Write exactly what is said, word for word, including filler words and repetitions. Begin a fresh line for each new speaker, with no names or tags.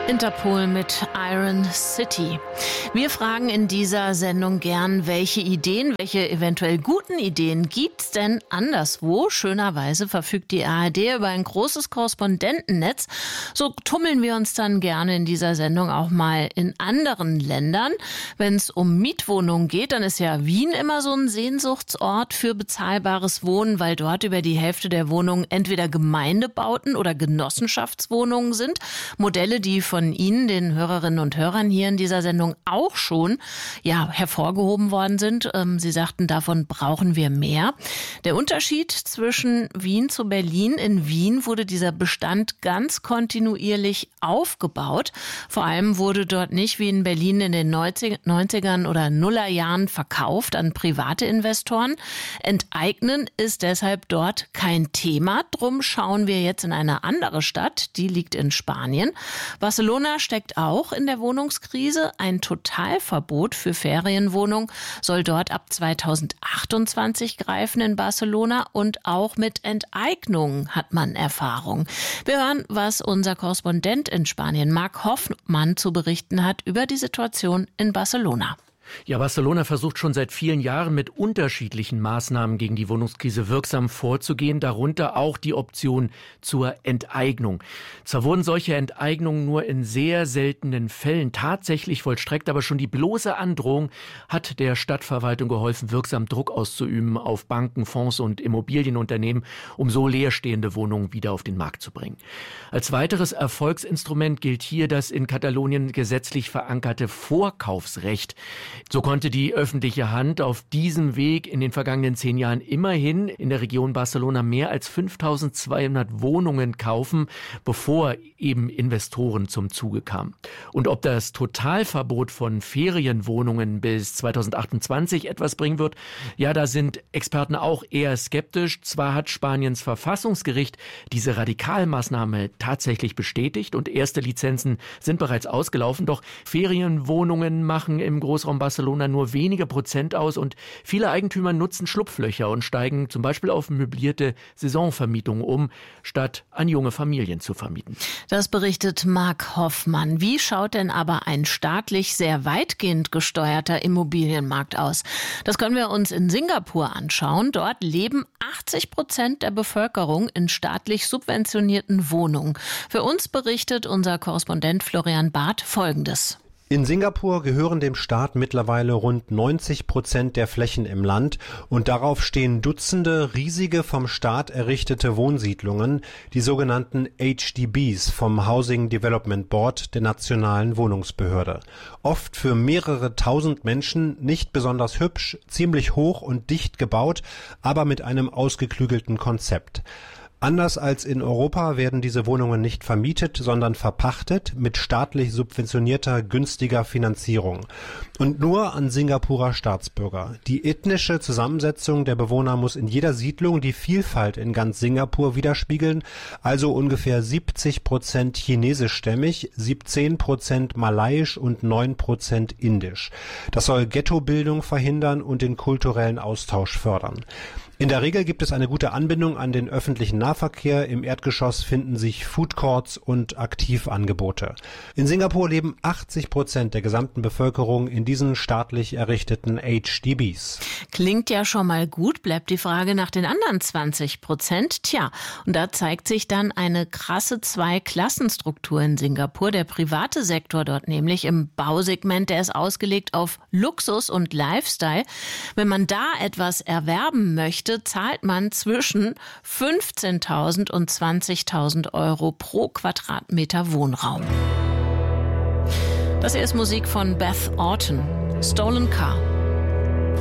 Interpol mit Iron City. Wir fragen in dieser Sendung gern, welche Ideen, welche eventuell guten Ideen gibt's denn anderswo? Schönerweise verfügt die A R D über ein großes Korrespondentennetz. So tummeln wir uns dann gerne in dieser Sendung auch mal in anderen Ländern. Wenn es um Mietwohnungen geht, dann ist ja Wien immer so ein Sehnsuchtsort für bezahlbares Wohnen, weil dort über die Hälfte der Wohnungen entweder Gemeindebauten oder Genossenschaftswohnungen sind. Modelle, die von von Ihnen, den Hörerinnen und Hörern hier in dieser Sendung auch schon ja, hervorgehoben worden sind. Ähm, Sie sagten, davon brauchen wir mehr. Der Unterschied zwischen Wien zu Berlin: In Wien wurde dieser Bestand ganz kontinuierlich aufgebaut. Vor allem wurde dort nicht wie in Berlin in den neunzigern oder Nullerjahren verkauft an private Investoren. Enteignen ist deshalb dort kein Thema. Drum schauen wir jetzt in eine andere Stadt, die liegt in Spanien. Barcelona steckt auch in der Wohnungskrise. Ein Totalverbot für Ferienwohnungen soll dort ab zweitausendachtundzwanzig greifen in Barcelona, und auch mit Enteignungen hat man Erfahrung. Wir hören, was unser Korrespondent in Spanien, Marc Hoffmann, zu berichten hat über die Situation in Barcelona.
Ja, Barcelona versucht schon seit vielen Jahren mit unterschiedlichen Maßnahmen gegen die Wohnungskrise wirksam vorzugehen, darunter auch die Option zur Enteignung. Zwar wurden solche Enteignungen nur in sehr seltenen Fällen tatsächlich vollstreckt, aber schon die bloße Androhung hat der Stadtverwaltung geholfen, wirksam Druck auszuüben auf Banken, Fonds und Immobilienunternehmen, um so leerstehende Wohnungen wieder auf den Markt zu bringen. Als weiteres Erfolgsinstrument gilt hier das in Katalonien gesetzlich verankerte Vorkaufsrecht. So konnte die öffentliche Hand auf diesem Weg in den vergangenen zehn Jahren immerhin in der Region Barcelona mehr als fünftausendzweihundert Wohnungen kaufen, bevor eben Investoren zum Zuge kamen. Und ob das Totalverbot von Ferienwohnungen bis zweitausendachtundzwanzig etwas bringen wird, ja, da sind Experten auch eher skeptisch. Zwar hat Spaniens Verfassungsgericht diese Radikalmaßnahme tatsächlich bestätigt und erste Lizenzen sind bereits ausgelaufen, doch Ferienwohnungen machen im Großraum Barcelona nur wenige Prozent aus und viele Eigentümer nutzen Schlupflöcher und steigen zum Beispiel auf möblierte Saisonvermietungen um, statt an junge Familien zu vermieten.
Das berichtet Marc Hoffmann. Wie schaut denn aber ein staatlich sehr weitgehend gesteuerter Immobilienmarkt aus? Das können wir uns in Singapur anschauen. Dort leben achtzig Prozent der Bevölkerung in staatlich subventionierten Wohnungen. Für uns berichtet unser Korrespondent Florian Barth Folgendes.
In Singapur gehören dem Staat mittlerweile rund neunzig Prozent der Flächen im Land, und darauf stehen Dutzende riesige vom Staat errichtete Wohnsiedlungen, die sogenannten H D Bs vom Housing Development Board der nationalen Wohnungsbehörde. Oft für mehrere tausend Menschen, nicht besonders hübsch, ziemlich hoch und dicht gebaut, aber mit einem ausgeklügelten Konzept. Anders als in Europa werden diese Wohnungen nicht vermietet, sondern verpachtet mit staatlich subventionierter, günstiger Finanzierung. Und nur an Singapurer Staatsbürger. Die ethnische Zusammensetzung der Bewohner muss in jeder Siedlung die Vielfalt in ganz Singapur widerspiegeln, also ungefähr siebzig Prozent chinesischstämmig, siebzehn Prozent malaiisch und neun Prozent indisch. Das soll Ghettobildung verhindern und den kulturellen Austausch fördern. In der Regel gibt es eine gute Anbindung an den öffentlichen Nahverkehr. Im Erdgeschoss finden sich Foodcourts und Aktivangebote. In Singapur leben achtzig Prozent der gesamten Bevölkerung in diesen staatlich errichteten H D Bs.
Klingt ja schon mal gut, bleibt die Frage nach den anderen zwanzig Prozent. Tja, und da zeigt sich dann eine krasse Zweiklassenstruktur in Singapur. Der private Sektor dort nämlich im Bausegment, der ist ausgelegt auf Luxus und Lifestyle. Wenn man da etwas erwerben möchte, zahlt man zwischen fünfzehntausend und zwanzigtausend Euro pro Quadratmeter Wohnraum. Das hier ist Musik von Beth Orton, Stolen Car.